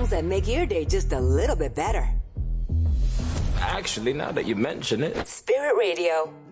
songs that make your day just a little bit better. Actually, now that you mention it, Spirit Radio.